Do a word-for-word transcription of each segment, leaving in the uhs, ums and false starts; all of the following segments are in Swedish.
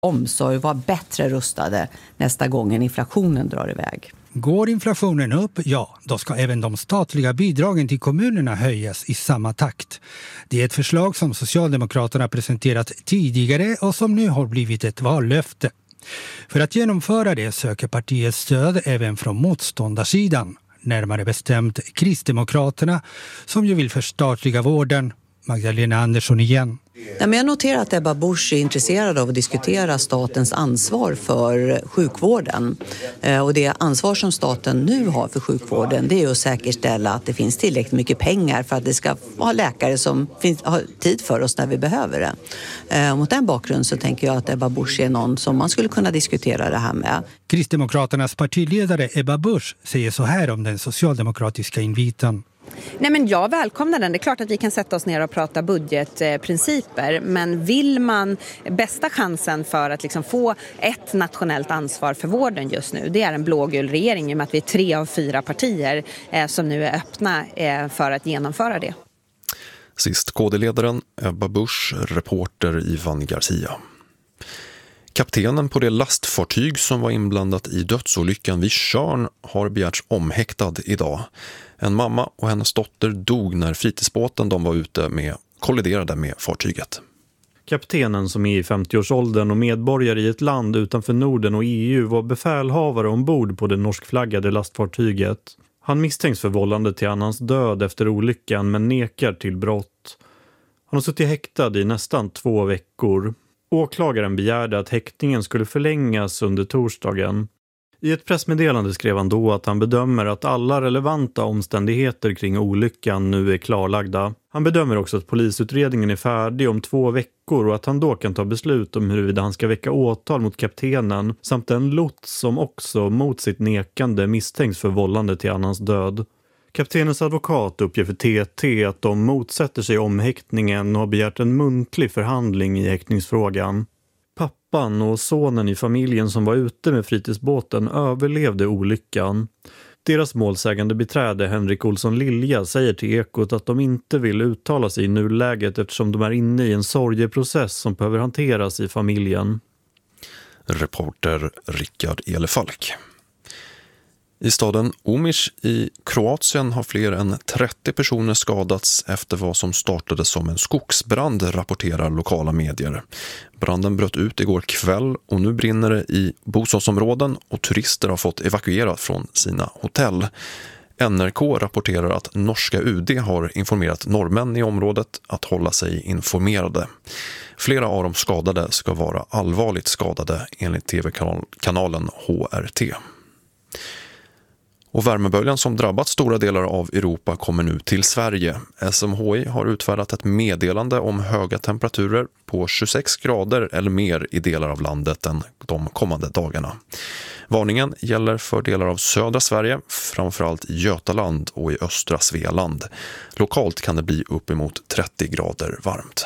omsorg vara bättre rustade nästa gång inflationen drar iväg. Går inflationen upp, ja, då ska även de statliga bidragen till kommunerna höjas i samma takt. Det är ett förslag som Socialdemokraterna presenterat tidigare och som nu har blivit ett vallöfte. För att genomföra det söker partiet stöd även från motståndarsidan, närmare bestämt Kristdemokraterna som ju vill förstatliga vården. Magdalena Andersson igen. Ja, men jag noterar att Ebba Busch är intresserad av att diskutera statens ansvar för sjukvården. Eh, och det ansvar som staten nu har för sjukvården, det är att säkerställa att det finns tillräckligt mycket pengar för att det ska vara läkare som finns, har tid för oss när vi behöver det. Eh, och mot den bakgrunden så tänker jag att Ebba Busch är någon som man skulle kunna diskutera det här med. Kristdemokraternas partiledare Ebba Busch säger så här om den socialdemokratiska inviten. Nej, men jag välkomnar den. Det är klart att vi kan sätta oss ner och prata budgetprinciper. Men vill man bästa chansen för att liksom få ett nationellt ansvar för vården just nu, det är en blågul regering i och med att vi är tre av fyra partier eh, som nu är öppna eh, för att genomföra det. Sist K D-ledaren Ebba Busch, reporter Ivan Garcia. Kaptenen på det lastfartyg som var inblandat i dödsolyckan vid Tjörn har begärts omhäktad idag. En mamma och hennes dotter dog när fritidsbåten de var ute med kolliderade med fartyget. Kaptenen, som är i femtioårsåldern och medborgare i ett land utanför Norden och E U, var befälhavare ombord på det norskflaggade lastfartyget. Han misstänks för vållande till annans död efter olyckan men nekar till brott. Han har suttit häktad i nästan två veckor. Åklagaren begärde att häktningen skulle förlängas under torsdagen. I ett pressmeddelande skrev han då att han bedömer att alla relevanta omständigheter kring olyckan nu är klarlagda. Han bedömer också att polisutredningen är färdig om två veckor och att han då kan ta beslut om huruvida han ska väcka åtal mot kaptenen samt en lots som också mot sitt nekande misstänks för vållande till annans död. Kaptenens advokat uppger för T T att de motsätter sig omhäktningen och har begärt en muntlig förhandling i häktningsfrågan. Pappan och sonen i familjen som var ute med fritidsbåten överlevde olyckan. Deras målsägande beträde Henrik Olsson Lilja säger till Ekot att de inte vill uttala sig i nuläget eftersom de är inne i en sorgeprocess som behöver hanteras i familjen. Reporter Rickard Elefalk. I staden Omiš i Kroatien har fler än trettio personer skadats efter vad som startade som en skogsbrand, rapporterar lokala medier. Branden bröt ut igår kväll och nu brinner det i bostadsområden och turister har fått evakuera från sina hotell. N R K rapporterar att norska U D har informerat norrmän i området att hålla sig informerade. Flera av de skadade ska vara allvarligt skadade enligt tv-kanalen H R T. Och värmeböljan som drabbat stora delar av Europa kommer nu till Sverige. S M H I har utfärdat ett meddelande om höga temperaturer på tjugosex grader eller mer i delar av landet än de kommande dagarna. Varningen gäller för delar av södra Sverige, framförallt i Götaland och i östra Svealand. Lokalt kan det bli uppemot trettio grader varmt.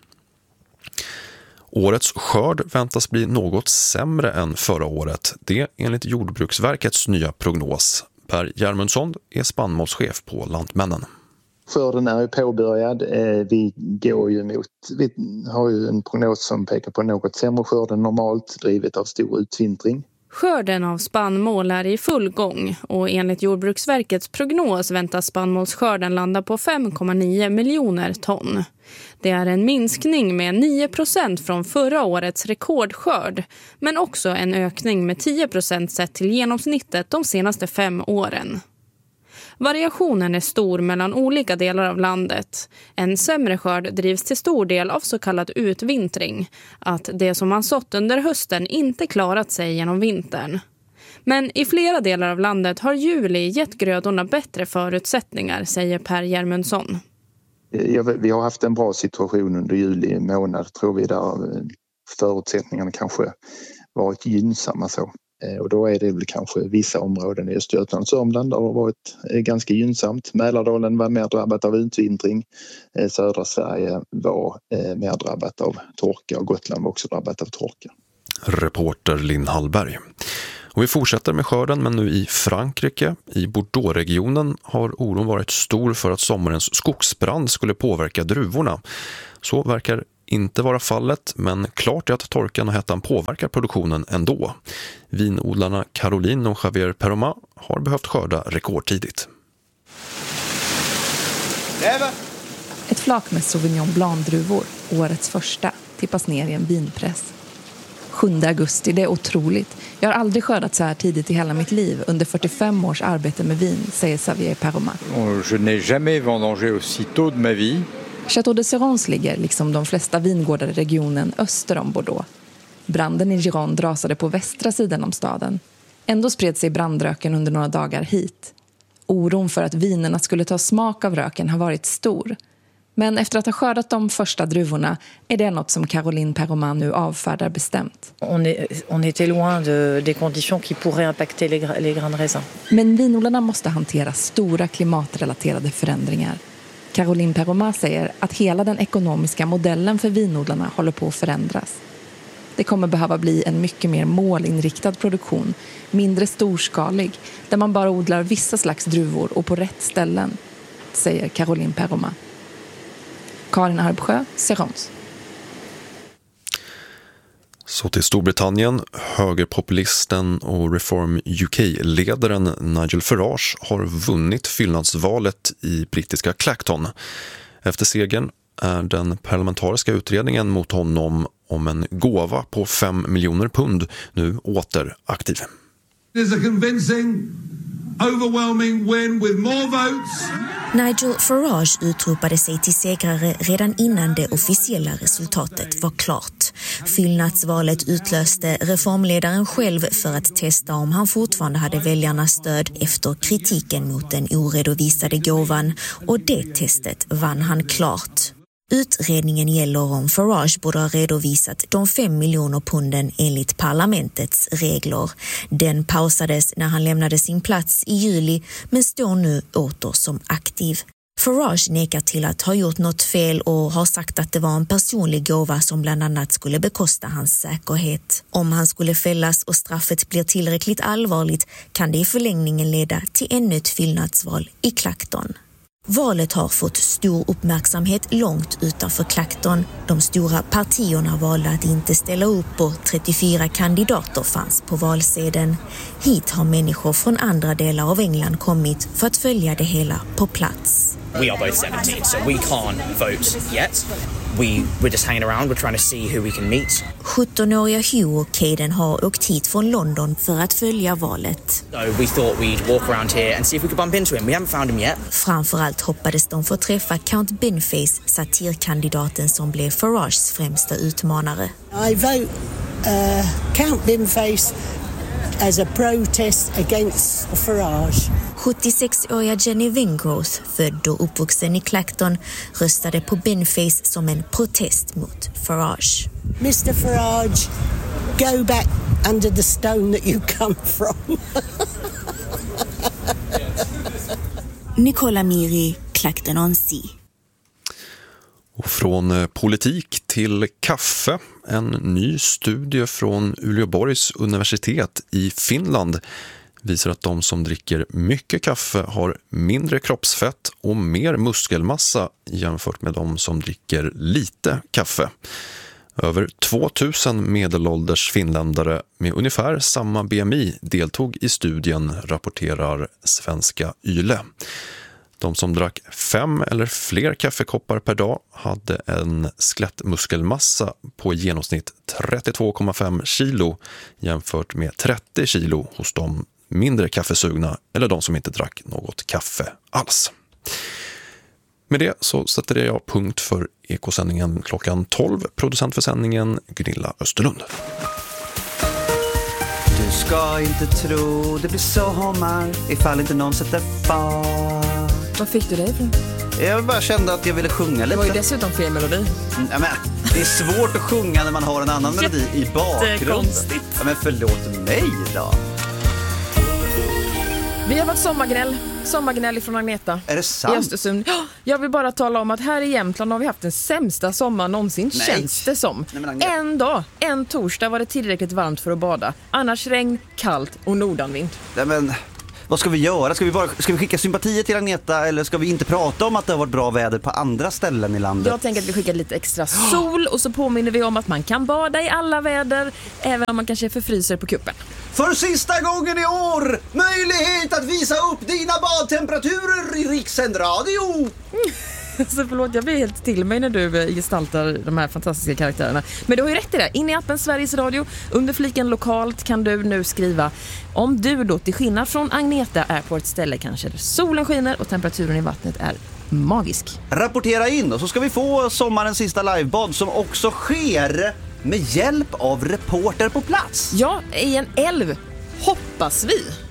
Årets skörd väntas bli något sämre än förra året. Det enligt Jordbruksverkets nya prognos. Per Järmundsson är spannmålschef på Lantmännen. Skörden är ju påbörjad. Vi går ju mot, vi har ju en prognos som pekar på något sämre skörd än normalt, drivet av stor utvintring. Skörden av spannmål är i full gång och enligt Jordbruksverkets prognos väntas spannmålsskörden landa på fem komma nio miljoner ton. Det är en minskning med nio procent från förra årets rekordskörd, men också en ökning med tio procent sett till genomsnittet de senaste fem åren. Variationen är stor mellan olika delar av landet. En sämre skörd drivs till stor del av så kallad utvintring, att det som man sått under hösten inte klarat sig genom vintern. Men i flera delar av landet har juli gett grödorna bättre förutsättningar, säger Per Järmundsson. Ja, vi har haft en bra situation under juli månad, tror vi, där förutsättningarna kanske varit gynnsamma så. Och då är det väl kanske vissa områden i Östergötland och Sörmland där det har varit ganska gynnsamt. Mälardalen var mer drabbat av utvintring. Södra Sverige var mer drabbat av torka och Gotland var också drabbat av torka. Reporter Linn Hallberg. Och vi fortsätter med skörden, men nu i Frankrike. I Bordeaux-regionen har oron varit stor för att sommarens skogsbrand skulle påverka druvorna. Så verkar inte vara fallet, men klart är att torkan och hettan påverkar produktionen ändå. Vinodlarna Caroline och Javier Peroma har behövt skörda rekordtidigt. Ett flak med Sauvignon Blanc-druvor, årets första, tippas ner i en vinpress. sjunde augusti, det är otroligt. Jag har aldrig skördat så här tidigt i hela mitt liv under fyrtiofem års arbete med vin, säger Javier Peroma. Je n'ai jamais vendangé aussi tôt de ma vie. Château de Serrans ligger, liksom de flesta vingårdar i regionen, öster om Bordeaux. Branden i Gironde rasade på västra sidan om staden. Ändå spred sig brandröken under några dagar hit. Oron för att vinerna skulle ta smak av röken har varit stor. Men efter att ha skördat de första druvorna är det något som Caroline Peroma nu avfärdar bestämt. On est, on était loin de, des conditions qui pourraient impacter les, les grains de raisin. Men vinodlarna måste hantera stora klimatrelaterade förändringar. Caroline Peroma säger att hela den ekonomiska modellen för vinodlarna håller på att förändras. Det kommer behöva bli en mycket mer målinriktad produktion, mindre storskalig, där man bara odlar vissa slags druvor och på rätt ställen, säger Caroline Peroma. Karin Arbsjö, Serrans. Så till Storbritannien. Högerpopulisten och Reform U K-ledaren Nigel Farage har vunnit fyllnadsvalet i brittiska Clacton. Efter segern är den parlamentariska utredningen mot honom om en gåva på fem miljoner pund nu åter aktiv. There's a convincing, overwhelming win with more votes. Nigel Farage utropade sig till segrare redan innan det officiella resultatet var klart. Fyllnadsvalet utlöste reformledaren själv för att testa om han fortfarande hade väljarnas stöd efter kritiken mot den oredovisade gåvan, och det testet vann han klart. Utredningen gäller om Farage borde ha redovisat de fem miljoner punden enligt parlamentets regler. Den pausades när han lämnade sin plats i juli, men står nu åter som aktiv. Farage nekar till att ha gjort något fel och har sagt att det var en personlig gåva som bland annat skulle bekosta hans säkerhet. Om han skulle fällas och straffet blir tillräckligt allvarligt kan det i förlängningen leda till ännu ett fyllnadsval i Clacton. Valet har fått stor uppmärksamhet långt utanför Clacton. De stora partierna valde att inte ställa upp och trettiofyra kandidater fanns på valsedeln. Hit har människor från andra delar av England kommit för att följa det hela på plats. We are both seventeen, so we can't vote yet. We, we're just hanging around, we're trying to see who we can meet. sjuttonåriga Hugh och Caden har åkt hit från London för att följa valet. So we thought we'd walk around here and see if we could bump into him. We haven't found him yet. Framförallt hoppades de få träffa Count Boniface, satirkandidaten som blev Farages främsta utmanare. I vote uh, Count Boniface as a protest against Farage. sjuttiosex-åriga Jenny Wingrowth, född och uppvuxen i Clacton, röstade på Boniface som en protest mot Farage. mister Farage, go back under the stone that you come from. Nicola Miri, Clacton-on-Sea. Och från politik till kaffe. En ny studie från Uleåborgs universitet i Finland visar att de som dricker mycket kaffe har mindre kroppsfett och mer muskelmassa jämfört med de som dricker lite kaffe. Över tvåtusen medelålders finländare med ungefär samma B M I deltog i studien, rapporterar Svenska Yle. De som drack fem eller fler kaffekoppar per dag hade en skelettmuskelmassa på i genomsnitt trettiotvå komma fem kilo jämfört med trettio kilo hos de mindre kaffesugna eller de som inte drack något kaffe alls. Med det så sätter jag punkt för ekosändningen klockan tolv. Producent för sändningen Gunilla Österlund. Du ska inte tro det blir sommar ifall inte någon sätter fart. Vad fick du det ifrån? Jag bara kände att jag ville sjunga lite. Det var ju dessutom fel melodi. Ja, men, det är svårt att sjunga när man har en annan melodi i bakgrunden. Ja, men förlåt mig då. Vi har varit sommargnäll. Sommargnäll från Agneta. Är det sant? I Östersund. Jag vill bara tala om att här i Jämtland har vi haft den sämsta sommar någonsin. Nej. Känns det som. Nej, en dag, en torsdag var det tillräckligt varmt för att bada. Annars regn, kallt och nordanvind. Nej, men Vad ska vi göra? Ska vi, bara, ska vi skicka sympatier till Agneta eller ska vi inte prata om att det har varit bra väder på andra ställen i landet? Jag tänker att vi skickar lite extra sol och så påminner vi om att man kan bada i alla väder även om man kanske förfryser på kuppen. För sista gången i år, möjlighet att visa upp dina badtemperaturer i Rikssänd radio. Mm. Så förlåt, jag blir helt till mig när du gestaltar de här fantastiska karaktärerna. Men du har ju rätt i det. In i appen Sveriges Radio, under fliken lokalt kan du nu skriva om du då till skillnad från Agneta är på ett ställe kanske där solen skiner och temperaturen i vattnet är magisk. Rapportera in och så ska vi få sommarens sista livebad som också sker med hjälp av reporter på plats. Ja, i en älv, hoppas vi.